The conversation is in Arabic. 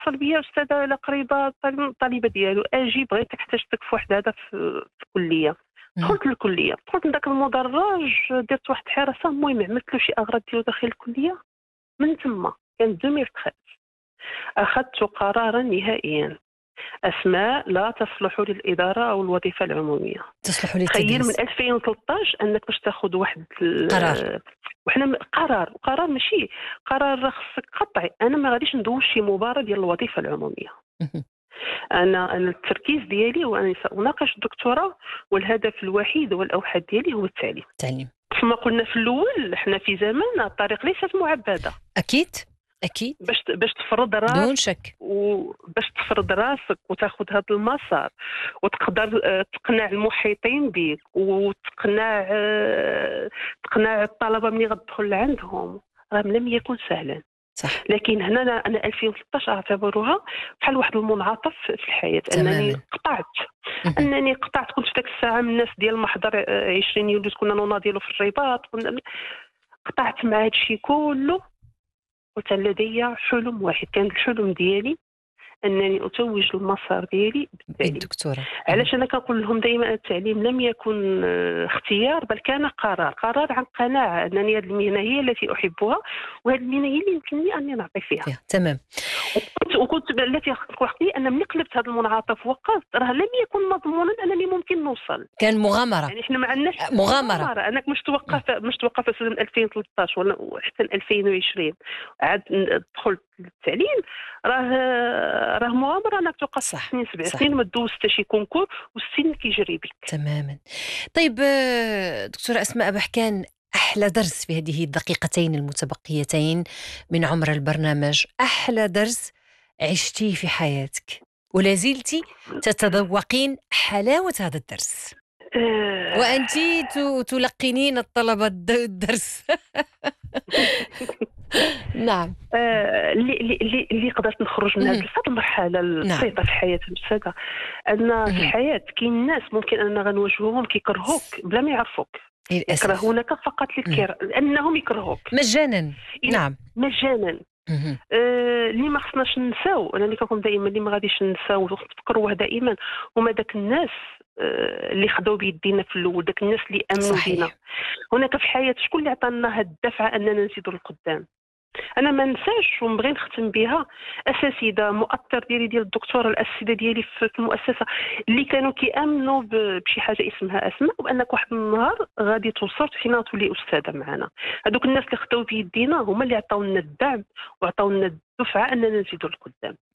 اتصل بيا استاذه لا قريبه الطالبه ديالو اجي بغيت احتاجتك في واحد هذا في الكليه. مهم. دخلت للكليه، دخلت لذاك المدرج، درت واحد الحراسه، المهم عملت له شي اغراض ديالو داخل الكليه. من تما كان 2013 اخذت قرارا نهائيا: اسماء لا تصلح للاداره او الوظيفه العموميه. تصلح تخيل من للتدريس. 2013 انك باش تاخذ واحد قرار. وحنا قرار ماشي قرار، راه خصك قطعي. انا ما غاديش ندوز شي مباراه ديال الوظيفه العموميه. مهم. انا التركيز ديالي هو انني ساناقش الدكتوراه، والهدف الوحيد والاوحد ديالي هو التعليم. تعليم. كما قلنا في الاول، احنا في زمان الطريق ليست معبده. اكيد اكيد. باش تفرض دون راسك، شك. وباش تفرض راسك وتاخذ هذا المسار، وتقدر تقنع المحيطين بك، وتقنع تقنع الطلبه ملي غتدخل لعندهم، راه لم يكن سهلا. صح. لكن هنا انا 2013 اعتبرها بحال واحد المنعطف في الحياه. تماما. مهم. انني قطعت. كنت في ذاك الساعه من الناس ديال المحضر 20 يوليو، كنا نناضلوا في الرباط، قطعت مع هذا الشيء كله. قلت لدي حلم واحد، كان الحلم ديالي انني اتوج المسار ديالي بالتعليم. بالدكتوراه. علاش انا كنقول لهم دائما التعليم لم يكن اختيار، بل كان قرار عن قناعه انني هذه المهنه هي التي احبها، وهذه المهنه هي اللي يمكنني اني نعطي فيها. تمام. وكنت التي وقتي ان ملي قلبت هذا المنعطف وقفت، راه لم يكن مضمونا انني ممكن نوصل. كان مغامرة. يعني احنا ما عندناش مغامرة. انك مش توقف في 2013 ولا حتى 2020 عاد دخلت للتعليم. راه مغامره انك توقف 6 سنين 7 سنين ما تدوز حتى شي كونكور والسن كيجري بك. تماما. طيب دكتورة أسماء بحكان، أحلى درس في هذه الدقيقتين المتبقيتين من عمر البرنامج، أحلى درس عشتيه في حياتك ولا زلتي تتذوقين حلاوة هذا الدرس وأنت تلقنين الطلبة الدرس؟ نعم. اللي قدرت نخرج من هذه المرحله البسيطه في حياه الاستاذه، ان في الحياه كاين ناس ممكن اننا غنواجهوهم كيكرهوك بلا ما يعرفوك. يكرهونك فقط لانهم يكرهوك مجانا. نعم. مجانا. اللي ما خصناش ننساو، انا اللي كنقول دائما اللي ما غاديش ننساو ونتفكروه دائما، هما داك الناس اللي خداو بيدينا في الاول، داك الناس اللي امنوا بينا. هناك في الحياه شكون اللي عطانا هاد الدفعه اننا نزيدوا للقدام. انا ما نساش ونبغي نختم بها اساتذه مؤثر ديال الدكتوره، الاساتذه ديالي في المؤسسه اللي كانوا كيامنوا بشي حاجه اسمها اسماء، وانك واحد النهار غادي توصل فينا تولي استاذه معنا. هذوك الناس اللي خداو بيدينا هما اللي عطاونا الدعم وعطاونا الدفعه اننا نزيدوا للقدام.